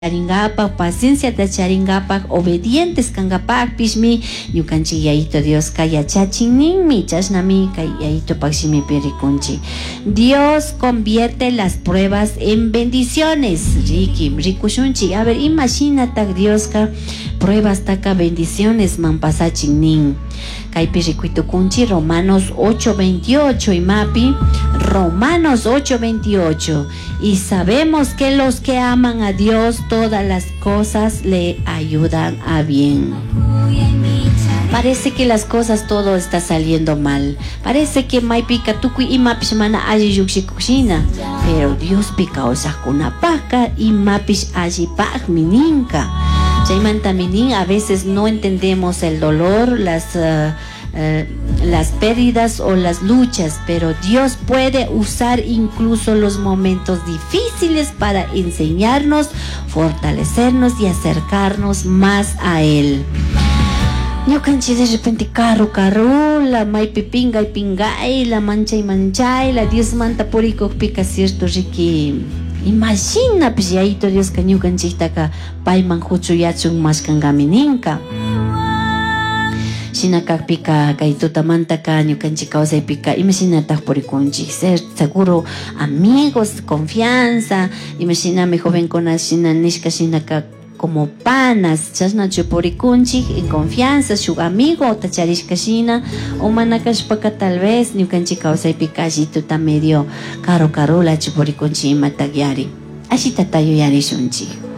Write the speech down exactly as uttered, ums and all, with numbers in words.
charingapak, paciencia ta charingapak, obedientes kangapak pishmi, ñukanchik yayito Dios kayachachinninmi, chashnami kay yayito pakshimi pirikunchi. Dios convierte las pruebas en bendiciones. Riki, rikushunchi. A ver, imagínate Dios ka pruebas taka bendiciones man pasachinnin. Kay pirikuitukunchi Romanos ocho veintiocho y mapi Romanos ocho veintiocho. Y sabemos que los que aman a Dios, todas las cosas le ayudan a bien. Parece que las cosas todo está saliendo mal. Parece que mai pica tuku y mapish mana aji yuksikushina. Pero Dios pica osakuna paka y mapish aji pak mininka. Chaymanta minin, a veces no entendemos el dolor, las uh, Uh, las pérdidas o las luchas, pero Dios puede usar incluso los momentos difíciles para enseñarnos, fortalecernos y acercarnos más a Él. Yo canché de repente carro, carro, la mai pipinga y pingay, la mancha y manchay, la Dios manta purico pica cierto riqui. Imagina pues ya Dios cañu canchita ka paiman huchu yachun mas kangamininka. Shinakak pika kaituta manta caño canchicausa y pica. Imagínate por ikunchi ser seguro amigos, confianza. Imagíname joven con ashina nishka shinaka como panas. Chasna chuporikunchi en confianza su amigo o tacharishka shina o manakashpaka tal vez ni canchicausa y pica tuta medio caro caro la chuporikunchi matagiari. Así tatayo yari shunchi.